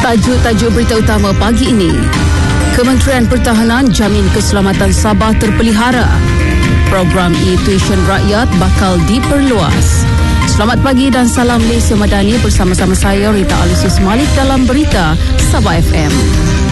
Tajuk-tajuk berita utama pagi ini. Kementerian Pertahanan jamin keselamatan Sabah terpelihara. Program e-tuition rakyat bakal diperluas. Selamat pagi dan salam Malaysia Madani, bersama-sama saya Rita Alusius Malik dalam berita Sabah FM.